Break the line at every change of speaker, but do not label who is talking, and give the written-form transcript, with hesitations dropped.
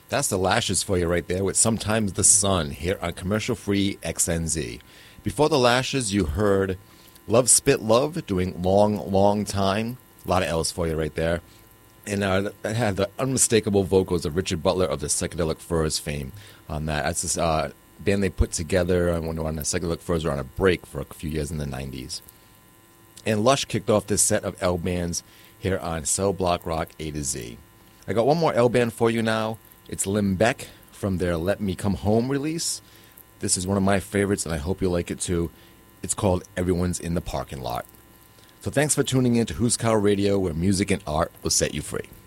That's the Lashes for you right there with Sometimes the Sun here on commercial free XNZ. Before the Lashes, you heard Love Spit Love doing Long, Long Time. A lot of L's for you right there. And that had the unmistakable vocals of Richard Butler of the Psychedelic Furs fame on that. That's this band they put together when the Psychedelic Furs were on a break for a few years in the 90s. And Lush kicked off this set of L bands here on Cell Block Rock A to Z. I got one more L band for you now. It's Limbeck from their Let Me Come Home release. This is one of my favorites, and I hope you like it too. It's called Everyone's in the Parking Lot. So thanks for tuning in to Who's Cow Radio, where music and art will set you free.